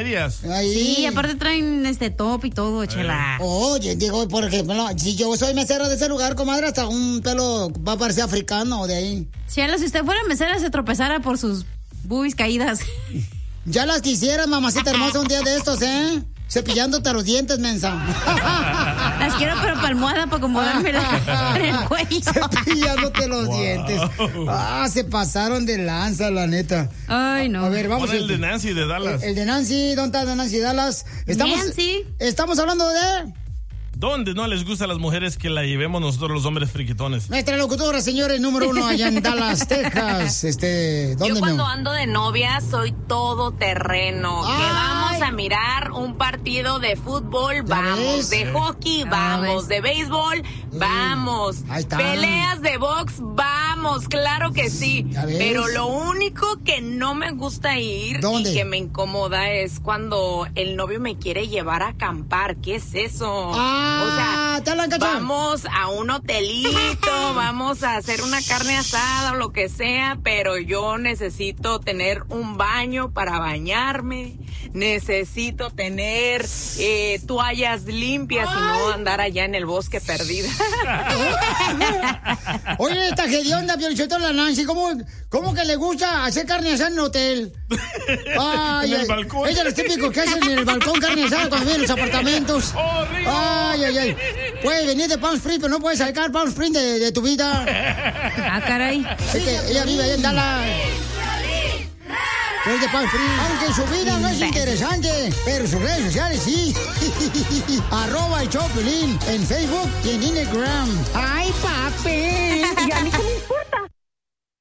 medias. Ahí. Sí, aparte traen top y todo, chela. Oye, digo, por ejemplo, si yo soy mesera de ese lugar, comadre, hasta un pelo va a parecer africano de ahí. Chela, si usted fuera mesera, se tropezara por sus boobies caídas. Ya las quisieras, mamacita hermosa, un día de estos, ¿eh? Cepillándote los dientes, mensa. Las quiero, pero para almohada, para acomodarme en el cuello. Cepillándote los dientes. Se pasaron de lanza, la neta. Ay, no. A ver, vamos. Pon el de Nancy de Dallas. El de Nancy, ¿dónde está Nancy Dallas? Estamos hablando de... ¿Dónde no les gusta a las mujeres que la llevemos nosotros los hombres friquitones? Nuestra locutora, señores, número 1 allá en Dallas, Texas. ¿Dónde Yo cuando ando de novia soy todo terreno. Que vamos a mirar un partido de fútbol, vamos. De hockey, vamos. De béisbol, vamos. Peleas de box, vamos. Claro que sí. Pero lo único que no me gusta ir y que me incomoda es cuando el novio me quiere llevar a acampar. ¿Qué es eso? O sea, vamos a un hotelito, vamos a hacer una carne asada o lo que sea, pero yo necesito tener un baño para bañarme, necesito tener toallas limpias y no andar allá en el bosque perdida. Oye, esta hedionda, Piolichotelo, la Nancy, ¿cómo que le gusta hacer carne asada en el hotel? En el balcón. Ella es lo típico que hacen en el balcón carne asada cuando vienen los apartamentos. Ay. Puedes venir de Palm Springs, pero no puedes sacar Palm Springs de tu vida. Caray. Es que ella vive ahí en Dallas. Soy de Palm Springs. Aunque su vida no es interesante, pero sus redes sociales sí. @el Choplin en Facebook y en Instagram. ¡Ay, papi! ¿Y a mí qué me importa?